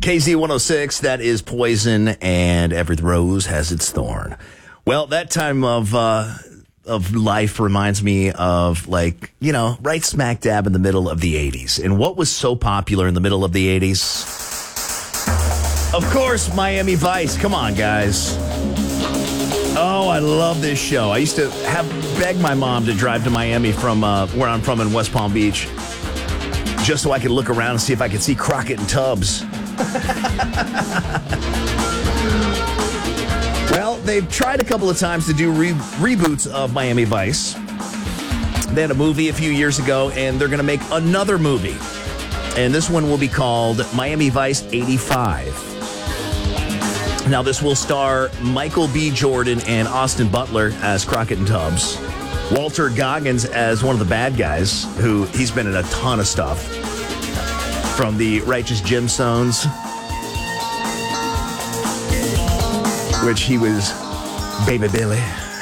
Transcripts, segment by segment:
KZ106, that is Poison, and every rose has its thorn. Well, that time of life reminds me of, like, you know, right smack dab in the middle of the 80s. And what was so popular in the middle of the 80s? Of course, Miami Vice. Come on, guys. Oh, I love this show. I used to beg my mom to drive to Miami from where I'm from in West Palm Beach, just so I could look around and see if I could see Crockett and Tubbs. Well, they've tried a couple of times to do reboots of Miami Vice. They had a movie a few years ago, and they're going to make another movie. And this one will be called Miami Vice 85. Now, this will star Michael B. Jordan and Austin Butler as Crockett and Tubbs. Walter Goggins as one of the bad guys, who he's been in a ton of stuff. From the Righteous Gemstones, which he was Baby Billy.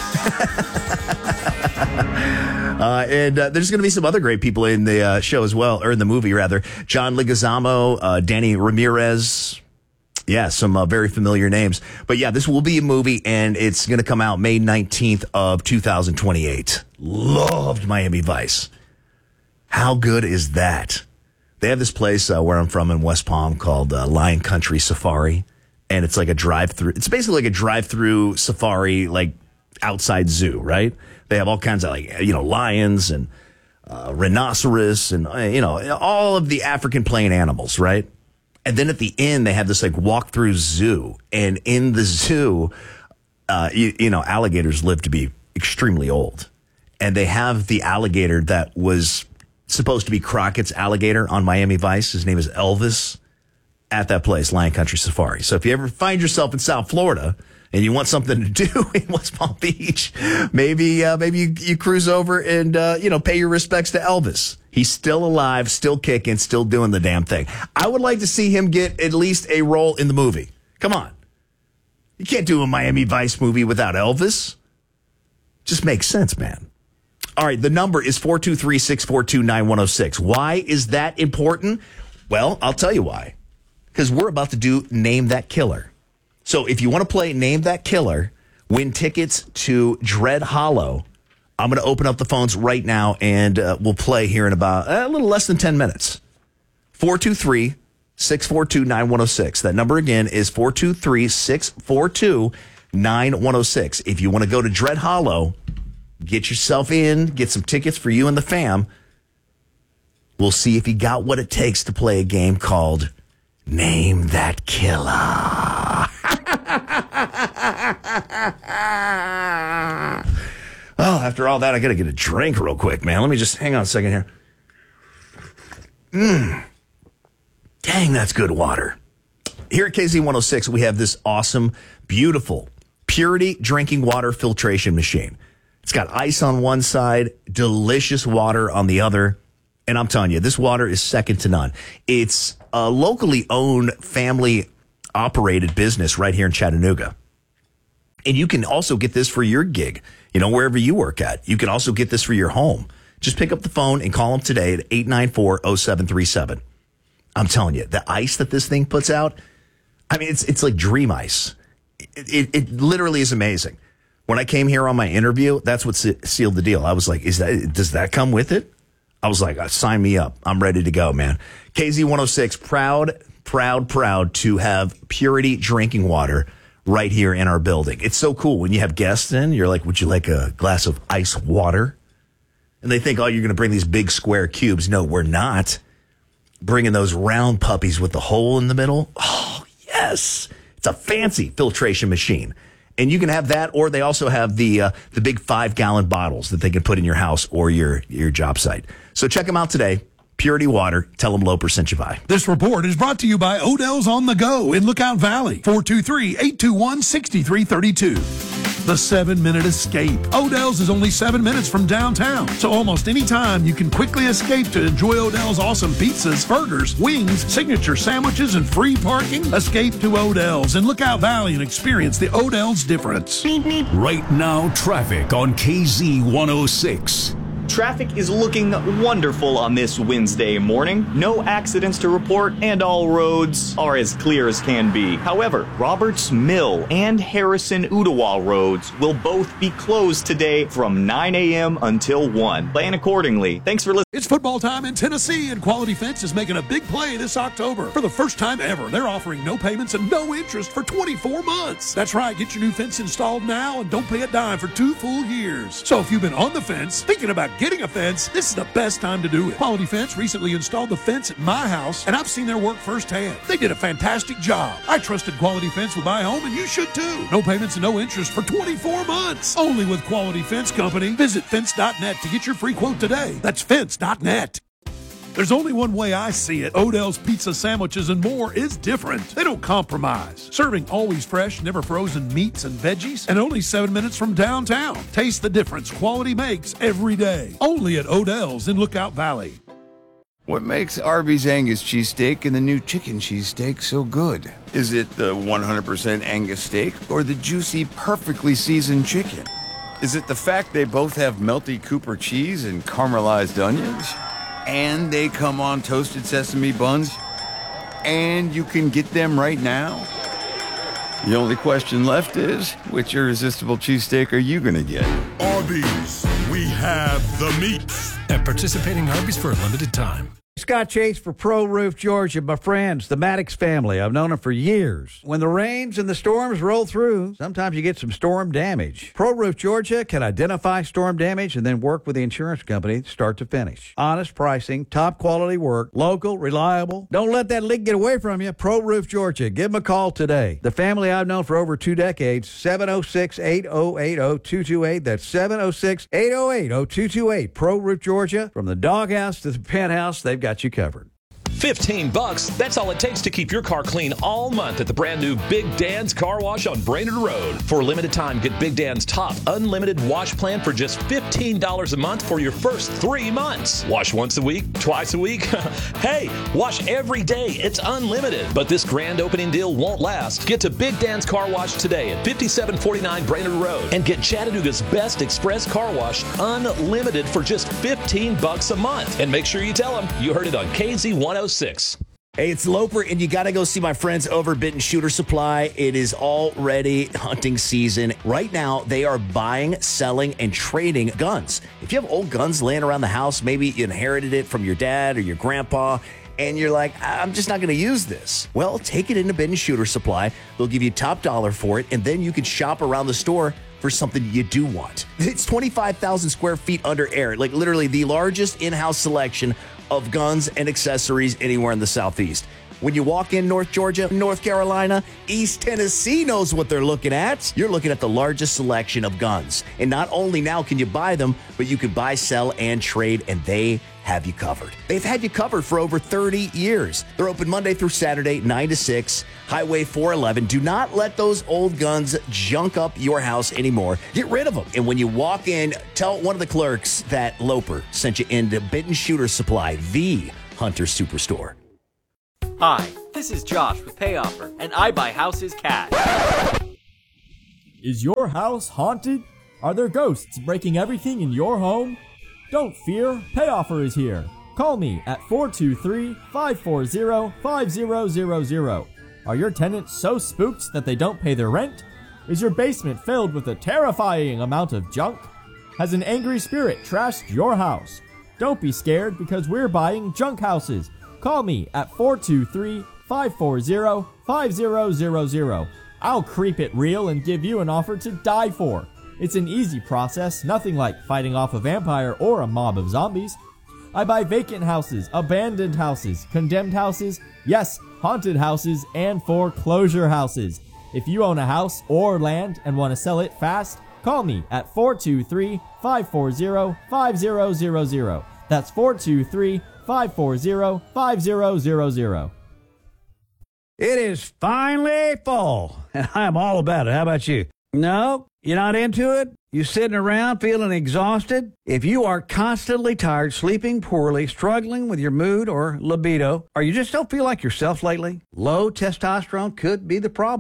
And there's going to be some other great people in the show as well, or in the movie, rather. John Leguizamo, Danny Ramirez. Yeah, some very familiar names. But yeah, this will be a movie, and it's going to come out May 19th of 2028. Loved Miami Vice. How good is that? They have this place where I'm from in West Palm called Lion Country Safari, and it's like a drive-through. It's basically like a drive-through safari, like outside zoo, right? They have all kinds of, like, you know, lions and rhinoceros and, you know, all of the African plain animals, right? And then at the end, they have this like walk-through zoo, and in the zoo, you know, alligators live to be extremely old, and they have the alligator that was supposed to be Crockett's alligator on Miami Vice. His name is Elvis, at that place, Lion Country Safari. So if you ever find yourself in South Florida and you want something to do in West Palm Beach, maybe you cruise over and, you know, pay your respects to Elvis. He's still alive, still kicking, still doing the damn thing. I would like to see him get at least a role in the movie. Come on. You can't do a Miami Vice movie without Elvis. Just makes sense, man. All right, the number is 423-642-9106. Why is that important? Well, I'll tell you why. Because we're about to do Name That Killer. So if you want to play Name That Killer, win tickets to Dread Hollow, I'm going to open up the phones right now, and we'll play here in about a little less than 10 minutes. 423-642-9106. That number again is 423-642-9106. If you want to go to Dread Hollow, get yourself in, get some tickets for you and the fam. We'll see if you got what it takes to play a game called Name That Killer. Oh, after all that, I got to get a drink real quick, man. Let me just hang on a second here. Dang, that's good water. Here at KZ106, we have this awesome, beautiful Purity drinking water filtration machine. It's got ice on one side, delicious water on the other. And I'm telling you, this water is second to none. It's a locally owned, family-operated business right here in Chattanooga. And you can also get this for your gig, you know, wherever you work at. You can also get this for your home. Just pick up the phone and call them today at 894-0737. I'm telling you, the ice that this thing puts out, I mean, it's like dream ice. It literally is amazing. When I came here on my interview, that's what sealed the deal. I was like, does that come with it? I was like, sign me up. I'm ready to go, man. KZ106, proud to have Purity drinking water right here in our building. It's so cool. When you have guests in, you're like, would you like a glass of ice water? And they think, oh, you're going to bring these big square cubes. No, we're not. Bringing those round puppies with the hole in the middle. Oh, yes. It's a fancy filtration machine. And you can have that, or they also have the big 5-gallon bottles that they can put in your house or your job site. So check them out today. Purity Water. Tell them Loper sent you by. This report is brought to you by Odell's on the Go in Lookout Valley. 423-821-6332. The 7-Minute Escape. Odell's is only 7 minutes from downtown, so almost any time you can quickly escape to enjoy Odell's awesome pizzas, burgers, wings, signature sandwiches, and free parking. Escape to Odell's in Lookout Valley and experience the Odell's difference. Right now, traffic on KZ106. Traffic is looking wonderful on this Wednesday morning. No accidents to report, and all roads are as clear as can be. However, Roberts Mill and Harrison Ottawa roads will both be closed today from 9 a.m. until 1. Plan accordingly. Thanks for listening. It's football time in Tennessee, and Quality Fence is making a big play this October. For the first time ever, they're offering no payments and no interest for 24 months. That's right. Get your new fence installed now and don't pay a dime for 2 full years. So if you've been on the fence, thinking about getting a fence, this is the best time to do it. Quality Fence recently installed the fence at my house, and I've seen their work firsthand. They did a fantastic job. I trusted Quality Fence with my home, and you should too. No payments and no interest for 24 months. Only with Quality Fence Company. Visit fence.net to get your free quote today. That's fence.net. There's only one way I see it. Odell's Pizza Sandwiches and More is different. They don't compromise. Serving always fresh, never frozen meats and veggies, and only 7 minutes from downtown. Taste the difference quality makes every day. Only at Odell's in Lookout Valley. What makes Arby's Angus cheesesteak and the new chicken cheesesteak so good? Is it the 100% Angus steak or the juicy, perfectly seasoned chicken? Is it the fact they both have melty Cooper cheese and caramelized onions? And they come on toasted sesame buns? And you can get them right now? The only question left is, which irresistible cheesesteak are you gonna get? Arby's, we have the meats. At participating Arby's for a limited time. Scott Chase for Pro Roof Georgia. My friends, the Maddox family. I've known them for years. When the rains and the storms roll through, sometimes you get some storm damage. Pro Roof Georgia can identify storm damage and then work with the insurance company start to finish. Honest pricing, top quality work, local, reliable. Don't let that leak get away from you. Pro Roof Georgia. Give them a call today. The family I've known for over 2 decades, 706-8080-228. That's 706-808-0228. Pro Roof Georgia. From the doghouse to the penthouse, they've got you covered. $15, that's all it takes to keep your car clean all month at the brand new Big Dan's Car Wash on Brainerd Road. For a limited time, get Big Dan's top unlimited wash plan for just $15 a month for your first 3 months. Wash once a week, twice a week. Hey, wash every day. It's unlimited. But this grand opening deal won't last. Get to Big Dan's Car Wash today at 5749 Brainerd Road and get Chattanooga's best express car wash unlimited for just $15 a month. And make sure you tell them you heard it on KZ 106. Hey, it's Loper, and you got to go see my friends over at Benton Shooter Supply. It is already hunting season. Right now, they are buying, selling, and trading guns. If you have old guns laying around the house, maybe you inherited it from your dad or your grandpa, and you're like, I'm just not going to use this. Well, take it into Benton Shooter Supply. They'll give you top dollar for it, and then you can shop around the store for something you do want. It's 25,000 square feet under air, like literally the largest in-house selection of guns and accessories anywhere in the Southeast. When you walk in North Georgia, North Carolina, East Tennessee knows what they're looking at. You're looking at the largest selection of guns. And not only now can you buy them, but you can buy, sell, and trade, and they have you covered. They've had you covered for over 30 years. They're open Monday through Saturday, 9 to 6, Highway 411. Do not let those old guns junk up your house anymore. Get rid of them. And when you walk in, tell one of the clerks that Loper sent you into Benton Shooter Supply, the Hunter Superstore. Hi, this is Josh with PayOffer, and I buy houses cash. Is your house haunted? Are there ghosts breaking everything in your home? Don't fear, PayOffer is here. Call me at 423-540-5000. Are your tenants so spooked that they don't pay their rent? Is your basement filled with a terrifying amount of junk? Has an angry spirit trashed your house? Don't be scared because we're buying junk houses. Call me at 423-540-5000. I'll creep it real and give you an offer to die for. It's an easy process, nothing like fighting off a vampire or a mob of zombies. I buy vacant houses, abandoned houses, condemned houses, yes, haunted houses, and foreclosure houses. If you own a house or land and want to sell it fast, call me at 423-540-5000. That's 423-540-5000. It is finally fall, and I'm all about it. How about you? No? You're not into it? You sitting around feeling exhausted? If you are constantly tired, sleeping poorly, struggling with your mood or libido, or you just don't feel like yourself lately, low testosterone could be the problem.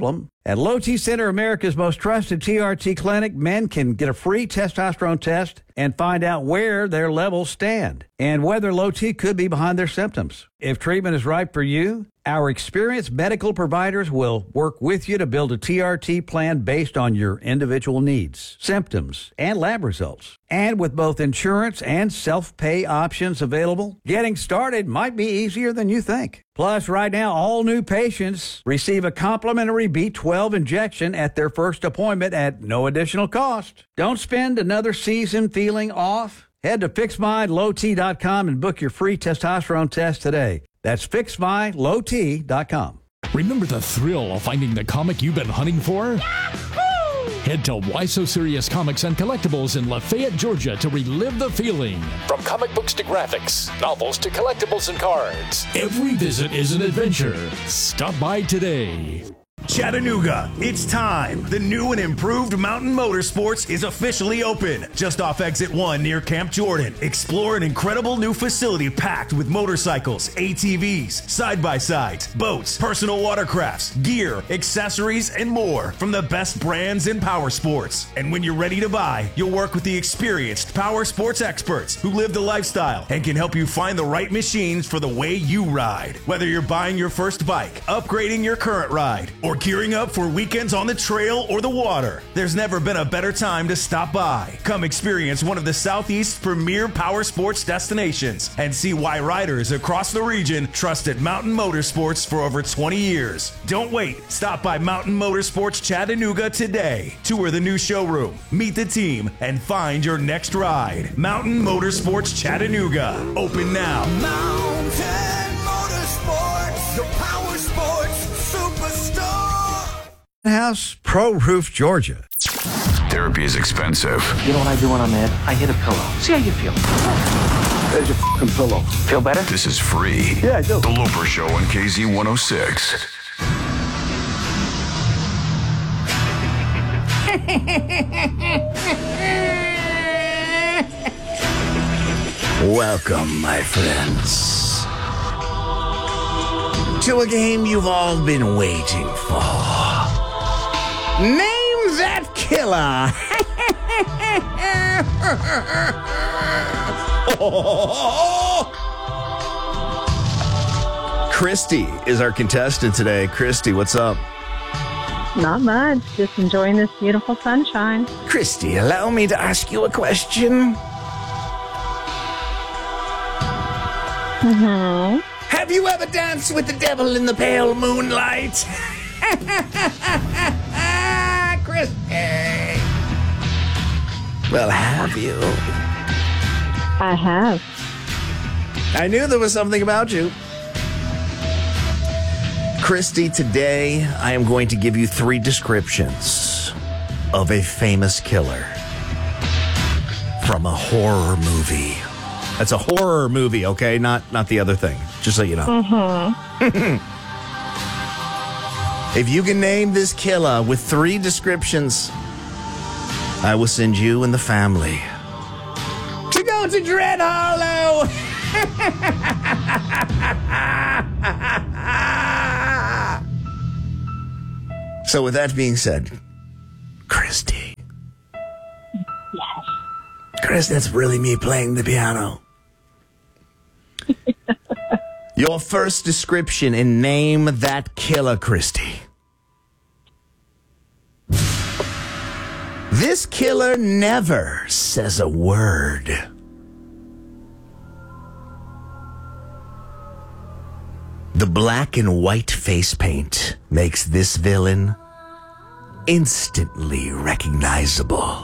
At Low T Center, America's most trusted TRT clinic, men can get a free testosterone test and find out where their levels stand and whether low T could be behind their symptoms. If treatment is right for you, our experienced medical providers will work with you to build a TRT plan based on your individual needs, symptoms, and lab results. And with both insurance and self-pay options available, getting started might be easier than you think. Plus, right now, all new patients receive a complimentary B12 injection at their first appointment at no additional cost. Don't spend another season feeling off. Head to FixMyLowT.com and book your free testosterone test today. That's FixMyLowT.com. Remember the thrill of finding the comic you've been hunting for? Yahoo! Head to Why So Serious Comics and Collectibles in Lafayette, Georgia to relive the feeling. From comic books to graphics, novels to collectibles and cards. Every visit is an adventure. Stop by today. Chattanooga, it's time. The new and improved Mountain Motorsports is officially open. Just off Exit 1 near Camp Jordan. Explore an incredible new facility packed with motorcycles, ATVs, side-by-sides, boats, personal watercrafts, gear, accessories, and more from the best brands in power sports. And when you're ready to buy, you'll work with the experienced power sports experts who live the lifestyle and can help you find the right machines for the way you ride. Whether you're buying your first bike, upgrading your current ride, or gearing up for weekends on the trail or the water, there's never been a better time to stop by. Come experience one of the Southeast's premier power sports destinations and see why riders across the region trusted Mountain Motorsports for over 20 years. Don't wait. Stop by Mountain Motorsports Chattanooga today. Tour the new showroom, meet the team, and find your next ride. Mountain Motorsports Chattanooga. Open now. Mountain Motorsports, your power sports superstar. House, Pro Roof, Georgia. Therapy is expensive. You know what I do when I'm mad? I hit a pillow. See how you feel. There's your f***ing pillow. Feel better? This is free. Yeah, I do. The Looper Show on KZ 106. Welcome, my friends, to a game you've all been waiting for. Name that killer. Christy is our contestant today. Christy, what's up? Not much. Just enjoying this beautiful sunshine. Christy, allow me to ask you a question. Mm-hmm. Have you ever danced with the devil in the pale moonlight? Christy. Well, have you? I have. I knew there was something about you. Christy, today I am going to give you 3 descriptions of a famous killer from a horror movie. That's a horror movie, okay? Not the other thing, just so you know. Mm-hmm. If you can name this killer with 3 descriptions, I will send you and the family to go to Dread Hollow. So with that being said, Christy. Yes. Chris, that's really me playing the piano. Your first description and name that killer, Christy. This killer never says a word. The black and white face paint makes this villain instantly recognizable.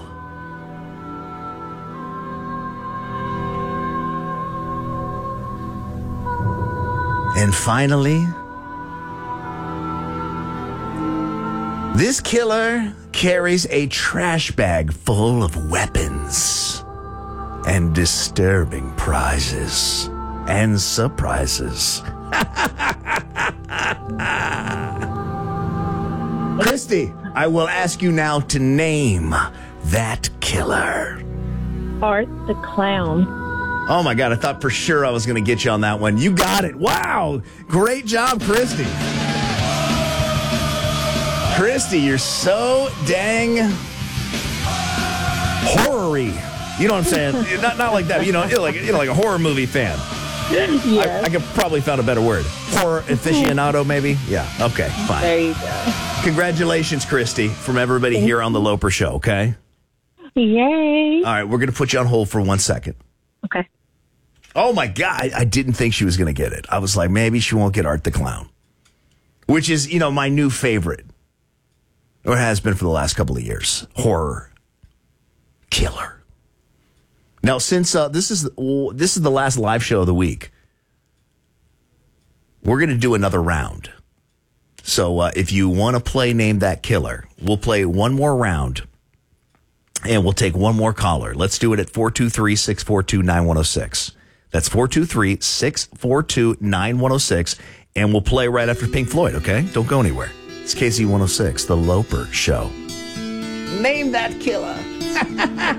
And finally, this killer carries a trash bag full of weapons and disturbing prizes and surprises. Christy, I will ask you now to name that killer. Art the Clown. Oh my God, I thought for sure I was going to get you on that one. You got it. Wow. Great job, Christy. Christy, you're so dang horror-y. You know what I'm saying? not like that. Like a horror movie fan. Yes. I could probably found a better word. Horror aficionado, maybe? Yeah. Okay, fine. There you go. Congratulations, Christy, from everybody here on The Loper Show, okay? Yay. All right, we're going to put you on hold for 1 second. Okay. Oh, my God. I didn't think she was going to get it. I was like, maybe she won't get Art the Clown, which is, my new favorite, or has been for the last couple of years. Horror killer. Now, since this is the last live show of the week, we're going to do another round. So if you want to play Name That Killer, we'll play one more round, and we'll take one more caller. Let's do it at 423-642-9106. That's 423-642-9106, and we'll play right after Pink Floyd, okay? Don't go anywhere. It's KZ106, The Loper Show. Name That Killer.